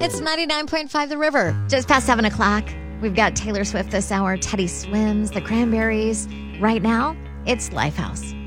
It's 99.5 The River. Just past 7 o'clock. We've got Taylor Swift this hour, Teddy Swims, the Cranberries. Right now, it's Lifehouse.